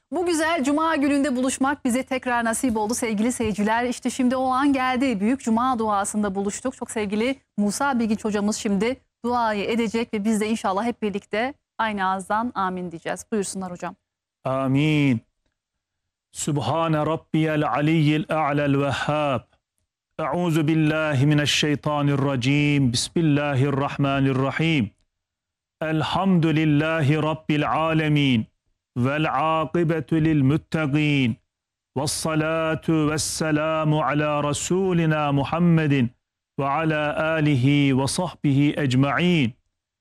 Bu güzel Cuma gününde buluşmak bize tekrar nasip oldu sevgili seyirciler. İşte şimdi o an geldi. Büyük Cuma duasında buluştuk. Çok sevgili Musa Bilginç hocamız şimdi duayı edecek ve biz de inşallah hep birlikte aynı ağızdan amin diyeceğiz. Buyursunlar hocam. Amin. Sübhane Rabbiyel Aliyyil A'lel Vehhab. Euzu billahi mineşşeytanirracim. Bismillahirrahmanirrahim. Elhamdülillahi Rabbil alemin. Vel akibetu lil muttaqin. Vessalatu vesselamu ala Resulina Muhammedin ve ala alihi ve sahbihi ecma'in.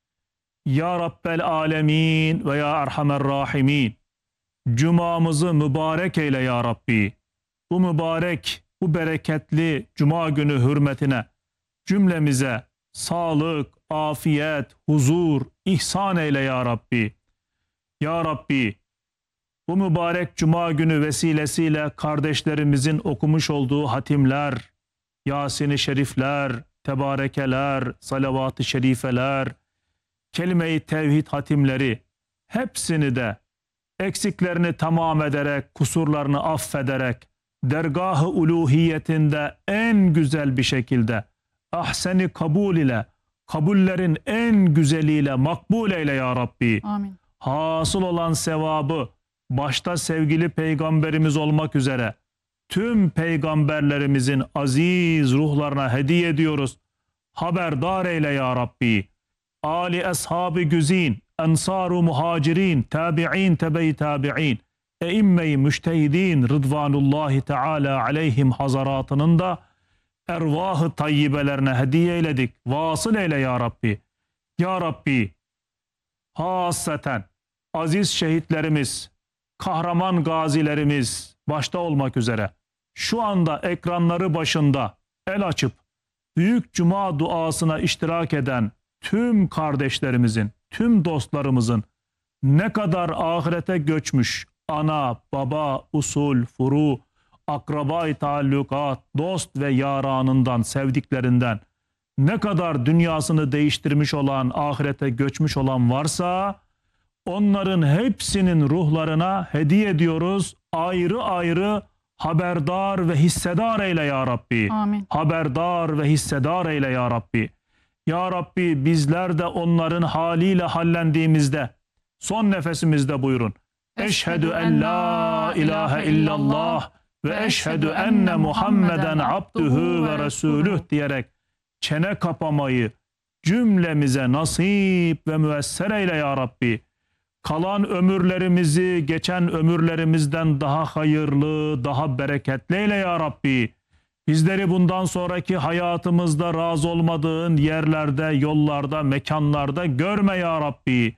Ya Rabbel alemin ve ya Erhamer rahimin. Cumamızı mübarek eyle ya Rabbi. Bu mübarek, bu bereketli Cuma günü hürmetine cümlemize sağlık, afiyet, huzur, ihsan eyle ya Rabbi. Ya Rabbi, bu mübarek Cuma günü vesilesiyle kardeşlerimizin okumuş olduğu hatimler, Yasin-i Şerifler, Tebarekeler, Salavat-ı Şerifeler, Kelime-i Tevhid hatimleri hepsini de eksiklerini tamam ederek, kusurlarını affederek, dergah-ı uluhiyetinde en güzel bir şekilde, ahseni kabul ile, kabullerin en güzeliyle makbul eyle ya Rabbi. Amin. Hasıl olan sevabı, başta sevgili peygamberimiz olmak üzere, tüm peygamberlerimizin aziz ruhlarına hediye ediyoruz. Haberdar eyle ya Rabbi. Ali ashab-ı güzin, ensar-ı muhacirin, tabi'in, tebe-i tabi'in, eimme-i müştehidin, rıdvanullahi teala aleyhim hazaratının da ervah-ı tayyibelerine hediye eyledik. Vasıl eyle ya Rabbi. Ya Rabbi, hasaten aziz şehitlerimiz, kahraman gazilerimiz başta olmak üzere şu anda ekranları başında el açıp Büyük Cuma duasına iştirak eden tüm kardeşlerimizin, tüm dostlarımızın ne kadar ahirete göçmüş ana, baba, usul, furu, akraba-i taallukat, dost ve yaranından, sevdiklerinden ne kadar dünyasını değiştirmiş olan, ahirete göçmüş olan varsa onların hepsinin ruhlarına hediye ediyoruz. Ayrı ayrı haberdar ve hissedar eyle ya Rabbi. Amin. Haberdar ve hissedar eyle ya Rabbi. Ya Rabbi bizler de onların haliyle hallendiğimizde son nefesimizde buyurun. Eşhedü en la ilahe illallah ve eşhedü enne Muhammeden abdühü ve resulüh diyerek çene kapamayı cümlemize nasip ve müesser eyle ya Rabbi. Kalan ömürlerimizi geçen ömürlerimizden daha hayırlı, daha bereketli eyle ya Rabbi. Bizleri bundan sonraki hayatımızda razı olmadığın yerlerde, yollarda, mekanlarda görme ya Rabbi.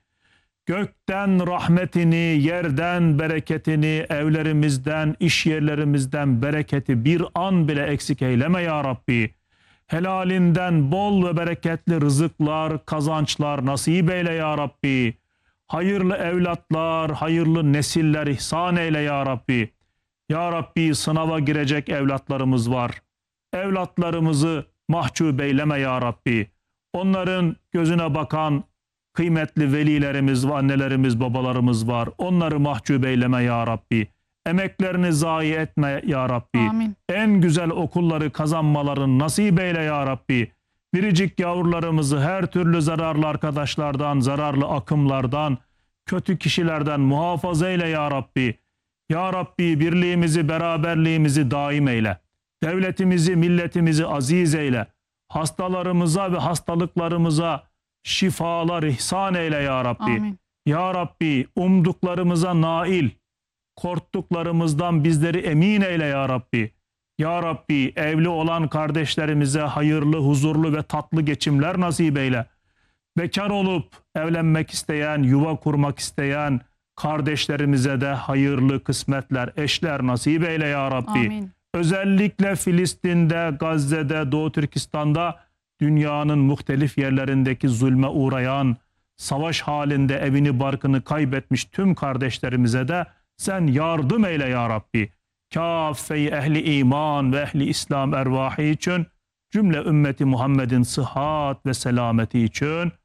Gökten rahmetini, yerden bereketini, evlerimizden, iş yerlerimizden bereketi bir an bile eksik eyleme ya Rabbi. Helalinden bol ve bereketli rızıklar, kazançlar nasip eyle ya Rabbi. Hayırlı evlatlar, hayırlı nesiller ihsan eyle ya Rabbi. Ya Rabbi sınava girecek evlatlarımız var. Evlatlarımızı mahcup eyleme ya Rabbi. Onların gözüne bakan kıymetli velilerimiz ve annelerimiz, babalarımız var. Onları mahcup eyleme ya Rabbi. Emeklerini zayi etme ya Rabbi. Amin. En güzel okulları kazanmalarını nasip eyle ya Rabbi. Biricik yavrularımızı her türlü zararlı arkadaşlardan, zararlı akımlardan, kötü kişilerden muhafaza eyle ya Rabbi. Ya Rabbi birliğimizi, beraberliğimizi daim eyle. Devletimizi, milletimizi aziz eyle. Hastalarımıza ve hastalıklarımıza şifalar ihsan eyle ya Rabbi. Amin. Ya Rabbi umduklarımıza nail, korktuklarımızdan bizleri emin eyle ya Rabbi. Ya Rabbi evli olan kardeşlerimize hayırlı, huzurlu ve tatlı geçimler nasip eyle. Bekar olup evlenmek isteyen, yuva kurmak isteyen kardeşlerimize de hayırlı kısmetler, eşler nasip eyle ya Rabbi. Amin. Özellikle Filistin'de, Gazze'de, Doğu Türkistan'da dünyanın muhtelif yerlerindeki zulme uğrayan, savaş halinde evini barkını kaybetmiş tüm kardeşlerimize de sen yardım eyle ya Rabbi. Kâfe-i ehli iman ve ehli İslam ervahı için, cümle ümmeti Muhammed'in sıhhat ve selameti için